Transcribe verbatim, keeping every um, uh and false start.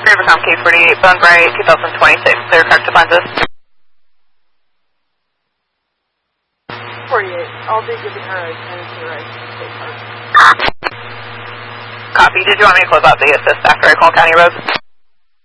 Rivercom K forty-eight, Bone Bright, two thousand twenty-six, clear corrective lenses. forty-eight, I'll be giving her a ten to the right. Copy. Did you want me to close out the assist after I call County Roads?